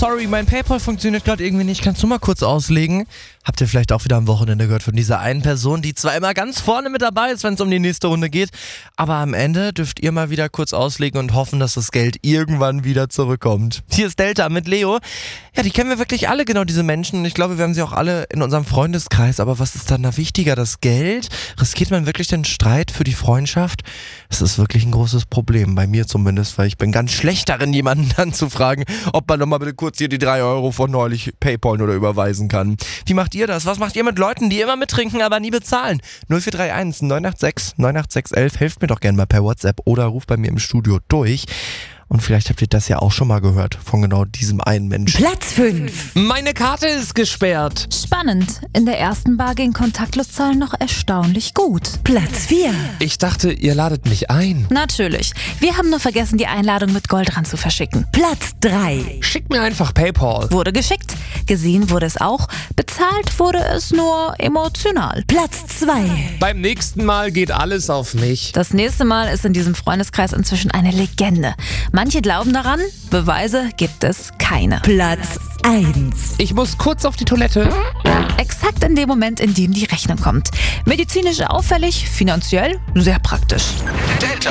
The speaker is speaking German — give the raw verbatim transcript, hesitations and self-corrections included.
sorry, mein PayPal funktioniert gerade irgendwie nicht. Kannst du mal kurz auslegen? Habt ihr vielleicht auch wieder am Wochenende gehört von dieser einen Person, die zwar immer ganz vorne mit dabei ist, wenn es um die nächste Runde geht, aber am Ende dürft ihr mal wieder kurz auslegen und hoffen, dass das Geld irgendwann wieder zurückkommt. Hier ist Delta mit Leo. Ja, die kennen wir wirklich alle, genau diese Menschen. Und ich glaube, wir haben sie auch alle in unserem Freundeskreis. Aber was ist dann da wichtiger? Das Geld? Riskiert man wirklich den Streit für die Freundschaft? Das ist wirklich ein großes Problem, bei mir zumindest, weil ich bin ganz schlecht darin, jemanden dann zu fragen, ob man nochmal bitte kurz hier die drei Euro von neulich PayPal oder überweisen kann. Wie macht ihr das? Was macht ihr mit Leuten, die immer mittrinken, aber nie bezahlen? null vier drei eins neun acht sechs neun acht sechs elf. Helft mir doch gerne mal per WhatsApp oder ruft bei mir im Studio durch. Und vielleicht habt ihr das ja auch schon mal gehört von genau diesem einen Menschen. Platz fünf. Meine Karte ist gesperrt. Spannend. In der ersten Bar ging Kontaktlostzahlen noch erstaunlich gut. Platz vier. Ich dachte, ihr ladet mich ein. Natürlich. Wir haben nur vergessen, die Einladung mit Gold dran zu verschicken. Platz drei. Schickt mir einfach PayPal. Wurde geschickt. Gesehen wurde es auch. Bezahlt wurde es nur emotional. Platz zwei. Beim nächsten Mal geht alles auf mich. Das nächste Mal ist in diesem Freundeskreis inzwischen eine Legende. Manche glauben daran, Beweise gibt es keine. Platz eins. Ich muss kurz auf die Toilette. Exakt in dem Moment, in dem die Rechnung kommt. Medizinisch auffällig, finanziell sehr praktisch. Delta